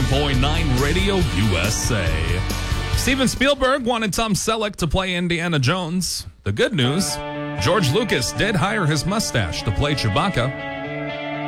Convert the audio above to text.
97.9 Radio USA. Steven Spielberg wanted Tom Selleck to play Indiana Jones. The good news, George Lucas did hire his mustache to play Chewbacca.